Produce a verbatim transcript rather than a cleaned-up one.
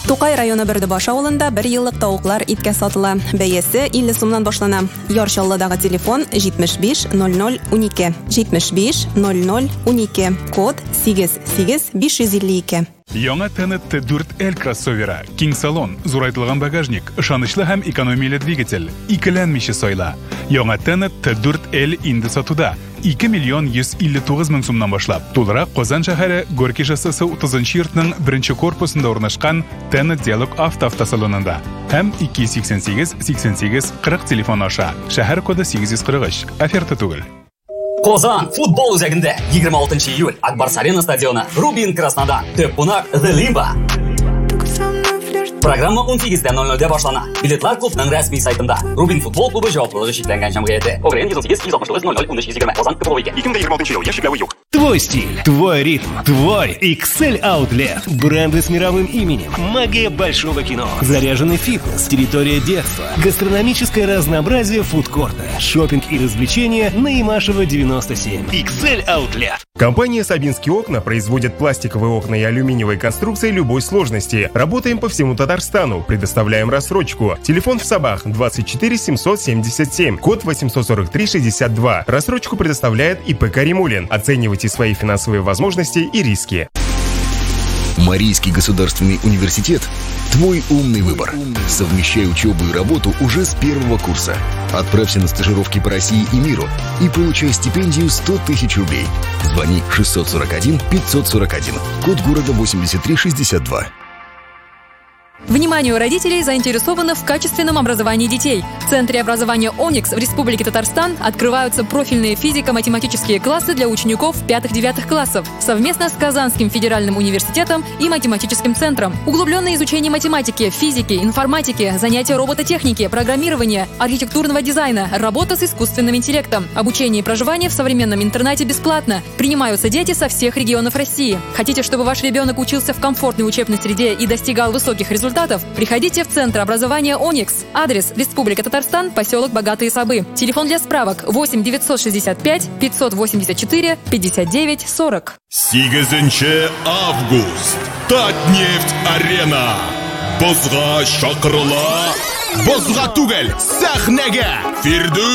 Тукай районы Бердебаш авылында бер еллык тавыклар иткә сатыла. Бәясе илле сумнан башлана. Ярчаллыдагы телефон җитмеш биш ноль ноль унике. җитмеш биш ноль ноль унике. Код сигез сигез биш йөз илле ике. Яңа Т дүрт Л кроссовері, киң салон, зурайтылган багажник, ышанычлы һәм экономияле двигатель, икеләнмичә сайла. Яңа Т дүрт Л инде сатуда. ике миллион йөз илле тугыз мең сумнан башлап. Тулырак Казан шәһәре Горький шоссесы утызынчы йортның беренче корпусында урнашкан Т Диалог автоавтосалонында. Һәм ике йөз сиксән сигез сиксән сигез кырык телефон аша. Шәһәр коды сигез йөз кырык өч. Оферта түгел. Казан футбол үзәгендә егерме алтынчы июль Акбарс Арена стадионы, Рубин Краснодар, төп кунак The Limba. Программа он сигездә ноль нольдә башлана. Билетлар клубның рәсми сайтында. Рубин футбол клубы җаваплылыгы чикләнгән җәмгыяте. Огрен йөз сигез йөз алтмыш тугыз ноль ноль ун өч йөз егерме. Казан Кыпровойка. ике мең егерме алтынчы ел. Яшьләве юк. Твой стиль, твой ритм, твой икс эль Outlet. Бренды с мировым именем. Магия большого кино. Заряженный фитнес, территория детства. Гастрономическое разнообразие фудкорта. Шопинг и развлечения на Имашева девяносто семь. икс эль Outlet. Компания «Сабинские окна» производит пластиковые окна и алюминиевые конструкции любой сложности. Работаем по всему Татарстану. Предоставляем рассрочку. Телефон в Сабах двадцать четыре семьсот семьдесят семь. Код восемьсот сорок три шестьдесят два. Рассрочку предоставляет ИП «Каримулин». Оценивайте свои финансовые возможности и риски. Марийский государственный университет – твой умный выбор. Совмещай учебу и работу уже с первого курса. Отправься на стажировки по России и миру и получай стипендию сто тысяч рублей. Звони шестьсот сорок один пятьсот сорок один. Код города восемьдесят три шестьдесят два. Вниманию родителей, заинтересованных в качественном образовании детей. В Центре образования «Оникс» в Республике Татарстан открываются профильные физико-математические классы для учеников пятых-девятых классов совместно с Казанским федеральным университетом и математическим центром. Углубленное изучение математики, физики, информатики, занятия робототехники, программирования, архитектурного дизайна, работа с искусственным интеллектом, обучение и проживание в современном интернате бесплатно. Принимаются дети со всех регионов России. Хотите, чтобы ваш ребенок учился в комфортной учебной среде и достигал высоких результатов? Приходите в Центр образования «Оникс». Адрес: Республика Татарстан, поселок Богатые Сабы. Телефон для справок: восемь девятьсот шестьдесят пять пятьсот восемьдесят четыре пятьдесят девять сорок. сигезенче август. Татнефть арена. Бозга шакырыла. Бозга түгел, сәхнәгә. Фирдүс